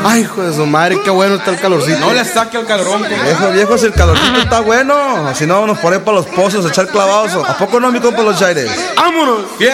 Ay, hijo de su madre, qué bueno está el calorcito. No le saque el calorón, compa. Viejo, si el calorcito está bueno. Si no, nos ponemos para los pozos a echar clavados. ¿A poco no, mi compa Los Chaires? ¡Vámonos!